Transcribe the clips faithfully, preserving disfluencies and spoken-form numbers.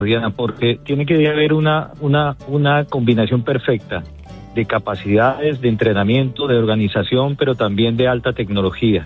Diana, porque tiene que haber una, una, una combinación perfecta de capacidades, de entrenamiento, de organización, pero también de alta tecnología.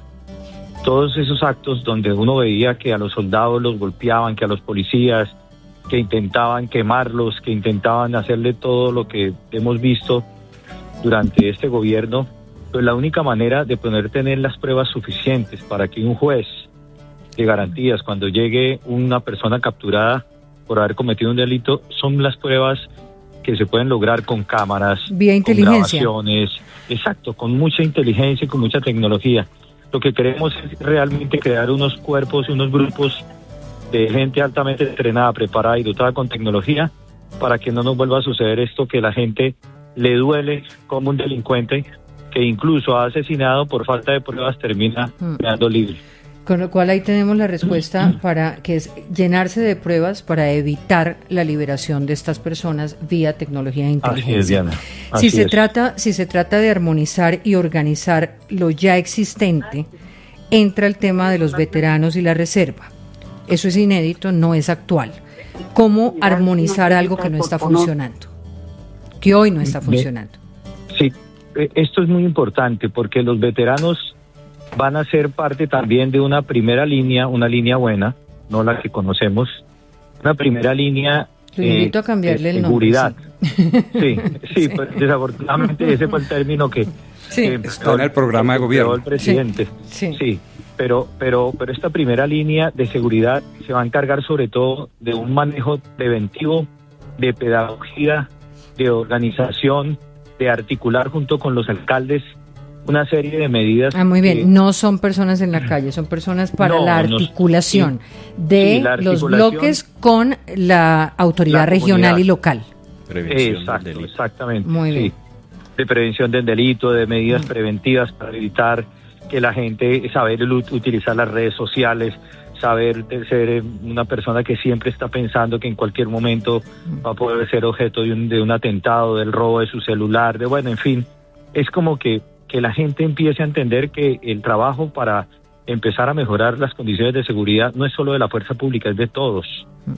Todos esos actos donde uno veía que a los soldados los golpeaban, que a los policías, que intentaban quemarlos, que intentaban hacerle todo lo que hemos visto durante este gobierno, pues la única manera de poder tener las pruebas suficientes para que un juez de garantías, cuando llegue una persona capturada por haber cometido un delito, son las pruebas que se pueden lograr con cámaras, vía inteligencia, con grabaciones, exacto, con mucha inteligencia y con mucha tecnología. Lo que queremos es realmente crear unos cuerpos, unos grupos de gente altamente entrenada, preparada y dotada con tecnología para que no nos vuelva a suceder esto, que la gente le duele como un delincuente que incluso ha asesinado por falta de pruebas termina mm. quedando libre. Con lo cual ahí tenemos la respuesta para que es llenarse de pruebas para evitar la liberación de estas personas vía tecnología e inteligencia. Así es, Diana. Así si se es. trata, si se trata de armonizar y organizar lo ya existente, entra el tema de los veteranos y la reserva. Eso es inédito, no es actual. ¿Cómo armonizar algo que no está funcionando? Que hoy no está funcionando. Sí, esto es muy importante porque los veteranos van a ser parte también de una primera línea, una línea buena, no la que conocemos, una primera línea Lo invito eh, a cambiarle de el seguridad. Nombre, sí, sí, sí pues, desafortunadamente ese fue el término que sí. eh, está en el programa de gobierno. El presidente. Sí, sí. sí pero, pero, pero esta primera línea de seguridad se va a encargar sobre todo de un manejo preventivo, de pedagogía, de organización, de articular junto con los alcaldes una serie de medidas. Ah, muy bien. Que, no son personas en la calle, son personas para no, la articulación no, de sí, la los articulación, bloques con la autoridad la regional comunidad. y local. Prevención Exacto, del delito. exactamente. Muy sí. bien. De prevención del delito, de medidas Mm. preventivas para evitar que la gente, saber utilizar las redes sociales, saber de ser una persona que siempre está pensando que en cualquier momento va a poder ser objeto de un, de un atentado, del robo de su celular, de bueno, en fin, es como que, que la gente empiece a entender que el trabajo para empezar a mejorar las condiciones de seguridad no es solo de la fuerza pública, es de todos.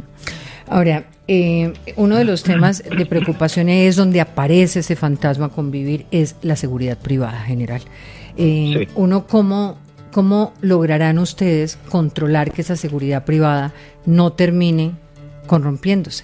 Ahora, eh, uno de los temas de preocupación es donde aparece ese fantasma convivir, es la seguridad privada general. Eh, sí. Uno, ¿cómo, ¿cómo lograrán ustedes controlar que esa seguridad privada no termine corrompiéndose?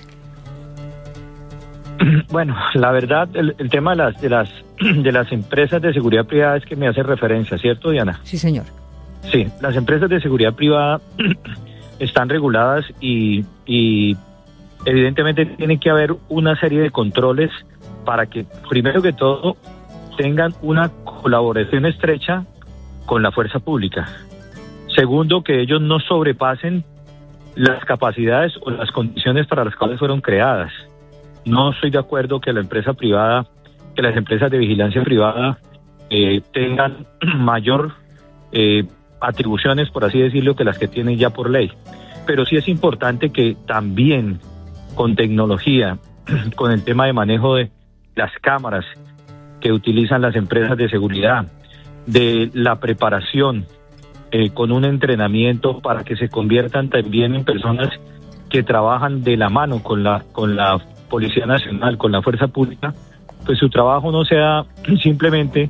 Bueno, la verdad, el, el tema de las, de las de las empresas de seguridad privada es que me hace referencia, ¿cierto, Diana? Sí, señor. Sí, las empresas de seguridad privada están reguladas y, y evidentemente tiene que haber una serie de controles para que, primero que todo, tengan una colaboración estrecha con la fuerza pública. Segundo, que ellos no sobrepasen las capacidades o las condiciones para las cuales fueron creadas. No estoy de acuerdo que la empresa privada, que las empresas de vigilancia privada eh, tengan mayor eh, atribuciones, por así decirlo, que las que tienen ya por ley. Pero sí es importante que también con tecnología, con el tema de manejo de las cámaras que utilizan las empresas de seguridad, de la preparación, eh, con un entrenamiento para que se conviertan también en personas que trabajan de la mano con la con la Policía Nacional, con la Fuerza Pública, pues su trabajo no sea simplemente,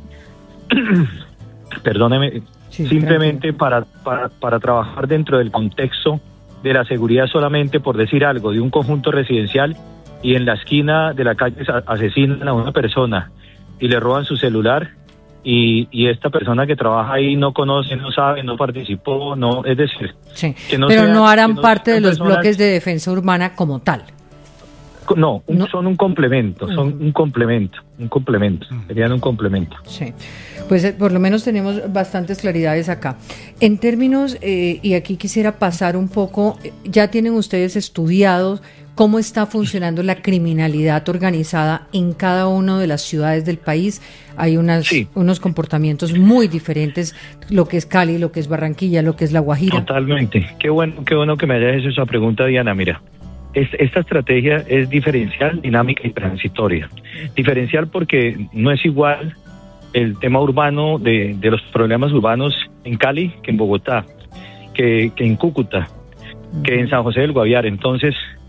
perdóneme, Sí, simplemente para, para, para trabajar dentro del contexto de la seguridad solamente por decir algo, de un conjunto residencial y en la esquina de la calle asesinan a una persona y le roban su celular y, y esta persona que trabaja ahí no conoce, no sabe, no participó, no, es decir... Sí, que no pero sea, no harán que no parte de los personas, bloques de defensa urbana como tal. No, un, No. son un complemento, son Uh-huh. un complemento, un complemento, serían un complemento. Sí, pues eh, por lo menos tenemos bastantes claridades acá. En términos, eh, y aquí quisiera pasar un poco, eh, ya tienen ustedes estudiados cómo está funcionando la criminalidad organizada en cada una de las ciudades del país. Hay unas, Sí. unos comportamientos muy diferentes, lo que es Cali, lo que es Barranquilla, lo que es La Guajira. Totalmente. Qué bueno, qué bueno que me hayas hecho esa pregunta, Diana. Mira, es, esta estrategia es diferencial, dinámica y transitoria. Diferencial porque no es igual el tema urbano de, de los problemas urbanos en Cali que en Bogotá, que, que en Cúcuta, que en San José del Guaviare. Entonces,